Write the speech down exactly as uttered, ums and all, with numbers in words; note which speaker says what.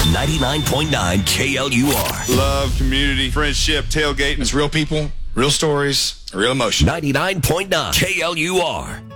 Speaker 1: ninety-nine point nine K L U R.
Speaker 2: Love, community, friendship, tailgating.
Speaker 3: It's real people, real stories, real emotion.
Speaker 1: ninety-nine point nine K L U R.